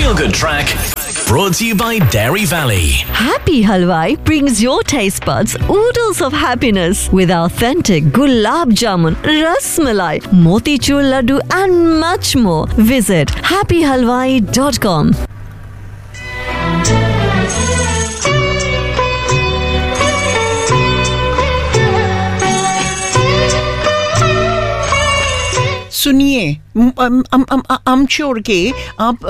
Feel Good Track brought to you by Dairy Valley. Happy Halwai brings your taste buds oodles of happiness with authentic gulab jamun, ras malai, motichur laddu and much more. Visit happyhalwai.com. सुनिए, I'm sure के आप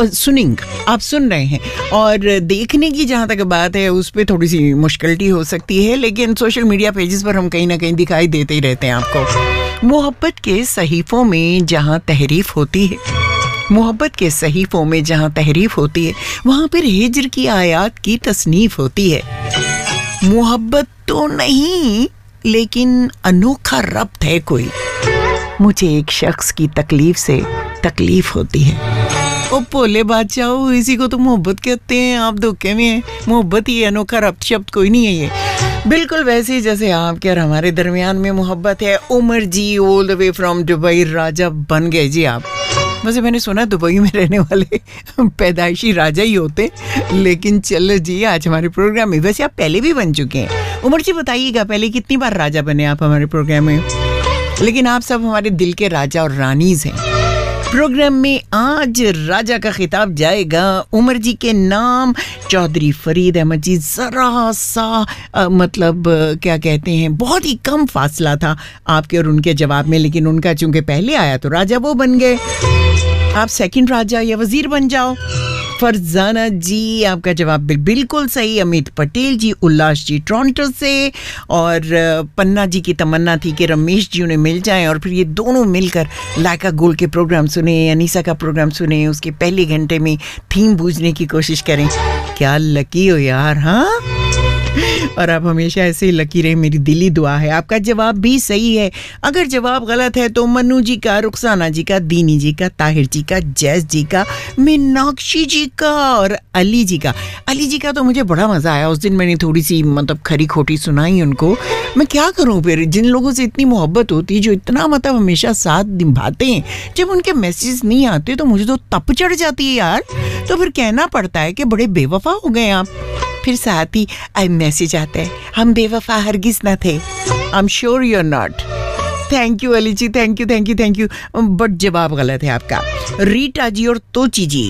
सुन रहे हैं और देखने की जहाँ तक बात है उस पे थोड़ी सी मुश्किल हो सकती है, लेकिन सोशल मीडिया पेजेस पर हम कहीं ना कहीं दिखाई देते ही रहते हैं आपको। मोहब्बत के सहीफों में जहाँ तहरीफ होती है, मोहब्बत के सहीफों में जहाँ तहरीफ होती है, वहाँ पर हिज्र की आयात की तसनीफ होती है। मोहब्बत तो नहीं लेकिन अनोखा रब्त है कोई, मुझे एक शख्स की तकलीफ से तकलीफ होती है। ओ भोले बादशाह, इसी को तो मोहब्बत कहते हैं, आप धोखे में हैं। मोहब्बत ही अनोखा रब्त शब्द कोई नहीं है ये। बिल्कुल वैसे ही जैसे आपके और हमारे दरमियान में मोहब्बत है। उमर जी all the way from Dubai, राजा बन गए जी आप। वैसे मैंने सुना दुबई में रहने वाले पैदाइशी राजा ही होते, लेकिन चलो जी आज हमारे प्रोग्राम में वैसे आप पहले भी बन चुके हैं। उमर जी बताइएगा पहले कितनी बार राजा बने आप हमारे प्रोग्राम में, लेकिन आप सब हमारे दिल के राजा और रानीज हैं। प्रोग्राम में आज राजा का खिताब जाएगा उमर जी के नाम। चौधरी फरीद अहमद जी, जरा सा मतलब क्या कहते हैं, बहुत ही कम फासला था आपके और उनके जवाब में, लेकिन उनका चूंकि पहले आया तो राजा वो बन गए। आप सेकंड राजा या वजीर बन जाओ। फरजाना जी आपका जवाब बिल्कुल सही। अमित पटेल जी, उल्लास जी टोरंटो से, और पन्ना जी की तमन्ना थी कि रमेश जी उन्हें मिल जाएं और फिर ये दोनों मिलकर लाइका गोल्ड के प्रोग्राम सुने, अनीसा का प्रोग्राम सुने, उसके पहले घंटे में थीम बूझने की कोशिश करें। क्या लकी हो यार, हाँ। और आप हमेशा ऐसे ही लकी रहे, मेरी दिली दुआ है। आपका जवाब भी सही है। अगर जवाब गलत है तो मनु जी का, रुखसाना जी का, दीनी जी का, ताहिर जी का, जैस जी का, मीनाक्षी जी का और अली जी का। अली जी का तो मुझे बड़ा मजा आया उस दिन, मैंने थोड़ी सी मतलब खरी खोटी सुनाई उनको। मैं क्या करूं फिर, जिन लोगों से इतनी मोहब्बत होती है, जो इतना मतलब हमेशा साथ निभाते हैं, जब उनके मैसेज नहीं आते तो मुझे तो तप चढ़ जाती है यार। तो फिर कहना पड़ता है कि बड़े बेवफा हो गए आप। फिर साथ ही मैसेज आता है, हम बेवफा हरगिज ना थे। I am sure you are not. Thank you Ali ji, thank you. But जवाब गलत है आपका। रीटा जी और तोची जी,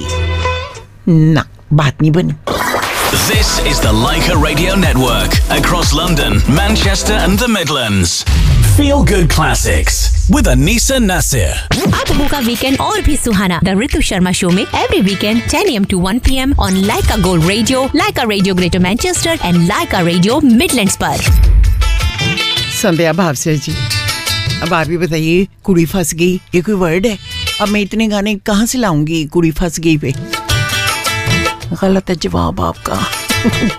ना बात नहीं बनी। This is the Laika Radio Network across London, Manchester and the Midlands. Feel Good Classics with Anisa Nasir. अब होगा वीकेंड और भी सुहाना द ऋतु शर्मा शो में every weekend 10 AM to 1 PM on Lyca gold radio, Lyca radio greater Manchester and Lyca radio Midlands पर। संध्या भावसे जी, अब आप ही बताइए, कुड़ी फंस गई ये कोई वर्ड है? अब मैं इतने गाने कहाँ से लाऊंगी कुड़ी फंस गई पे? गलत है जवाब आपका।